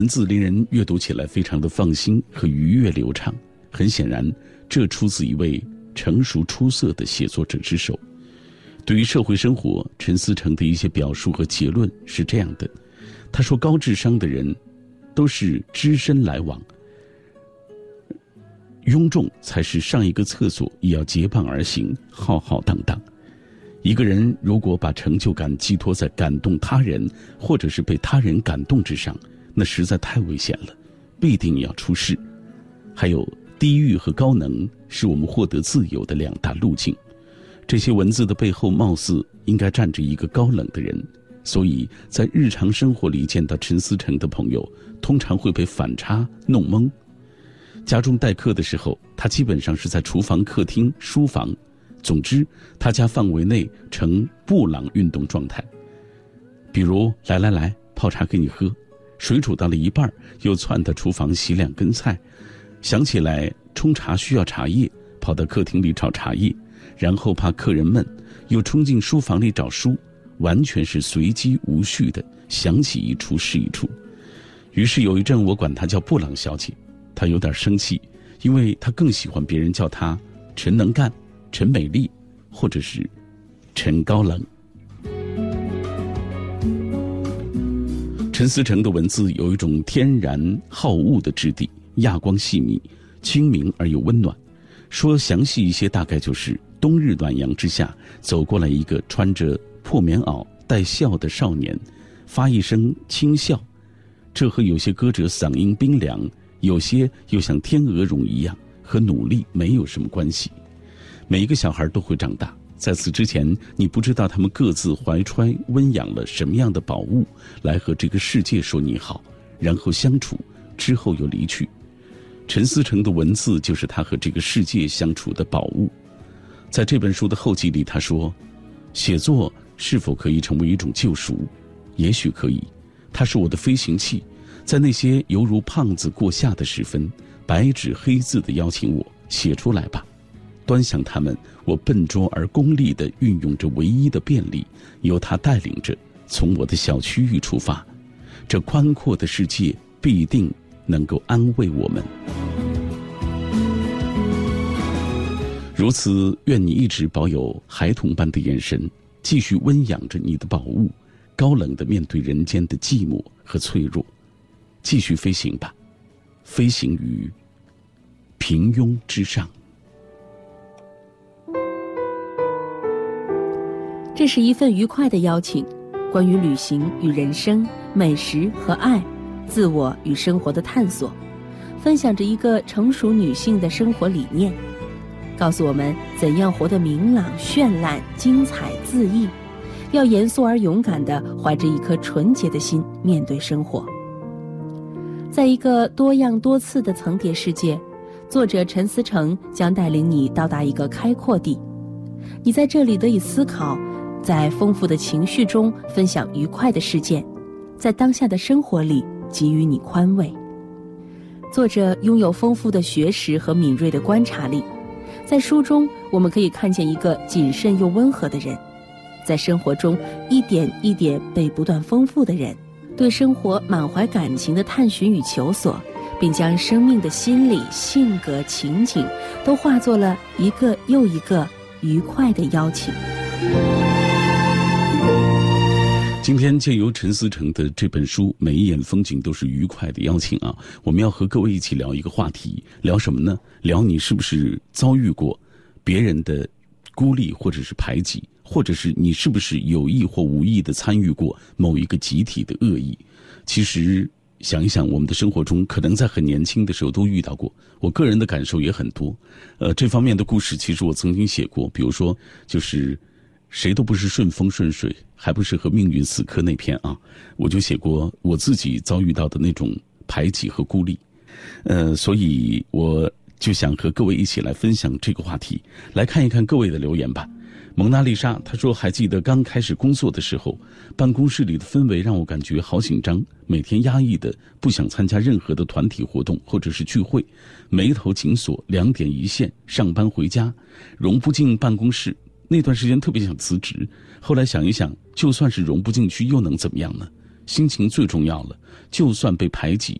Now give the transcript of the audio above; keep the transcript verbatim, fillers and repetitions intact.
文字令人阅读起来非常的放心和愉悦流畅。很显然，这出自一位成熟出色的写作者之手。对于社会生活，陈思诚的一些表述和结论是这样的：他说，高智商的人都是只身来往，庸众才是上一个厕所也要结伴而行，浩浩荡荡。一个人如果把成就感寄托在感动他人或者是被他人感动之上，那实在太危险了，必定要出事。还有，低欲和高能是我们获得自由的两大路径。这些文字的背后貌似应该站着一个高冷的人，所以在日常生活里见到陈思诚的朋友，通常会被反差弄懵。家中待客的时候，他基本上是在厨房、客厅、书房，总之他家范围内呈布朗运动状态。比如，来来来，泡茶给你喝，水煮到了一半，又窜到厨房洗两根菜，想起来冲茶需要茶叶，跑到客厅里找茶叶，然后怕客人闷，又冲进书房里找书，完全是随机无序的，想起一出是一出。于是有一阵我管她叫布朗小姐，她有点生气，因为她更喜欢别人叫她陈能干、陈美丽，或者是陈高冷。陈思诚的文字有一种天然好恶的质地，亚光细密，清明而又温暖。说详细一些，大概就是冬日暖阳之下，走过来一个穿着破棉袄带笑的少年，发一声轻笑，这和有些歌者嗓音冰凉，有些又像天鹅绒一样，和努力没有什么关系。每一个小孩都会长大，在此之前，你不知道他们各自怀揣温养了什么样的宝物，来和这个世界说你好，然后相处，之后又离去。陈思诚的文字就是他和这个世界相处的宝物。在这本书的后记里，他说，写作是否可以成为一种救赎？也许可以，它是我的飞行器，在那些犹如胖子过夏的时分，白纸黑字地邀请我写出来吧。端详他们，我笨拙而功利地运用着唯一的便利，由他带领着，从我的小区域出发，这宽阔的世界必定能够安慰我们。如此，愿你一直保有孩童般的眼神，继续温养着你的宝物，高冷地面对人间的寂寞和脆弱，继续飞行吧，飞行于平庸之上。 这是一份愉快的邀请，关于旅行与人生、美食和爱、自我与生活的探索，分享着一个成熟女性的生活理念，告诉我们怎样活得明朗、绚烂、精彩、恣意，要严肃而勇敢地怀着一颗纯洁的心面对生活。在一个多样多次的层叠世界，作者陈思诚将带领你到达一个开阔地，你在这里得以思考，在丰富的情绪中分享愉快的事件，在当下的生活里给予你宽慰。作者拥有丰富的学识和敏锐的观察力，在书中我们可以看见一个谨慎又温和的人，在生活中一点一点被不断丰富的人，对生活满怀感情的探寻与求索，并将生命的心理、性格、情景都化作了一个又一个愉快的邀请。 今天借由陈思诚的这本书，每一眼风景都是愉快的邀请啊！我们要和各位一起聊一个话题，聊什么呢？聊你是不是遭遇过别人的孤立或者是排挤，或者是你是不是有意或无意的参与过某一个集体的恶意？其实想一想，我们的生活中可能在很年轻的时候都遇到过，我个人的感受也很多。呃，这方面的故事其实我曾经写过，比如说就是谁都不是顺风顺水，还不是和命运死磕那篇啊，我就写过我自己遭遇到的那种排挤和孤立。呃，所以我就想和各位一起来分享这个话题，来看一看各位的留言吧。蒙娜丽莎她说，还记得刚开始工作的时候，办公室里的氛围让我感觉好紧张，每天压抑的不想参加任何的团体活动或者是聚会，眉头紧锁，两点一线，上班回家，融不进办公室。那段时间特别想辞职，后来想一想，就算是融不进去又能怎么样呢？ 心情最重要了。就算被排挤，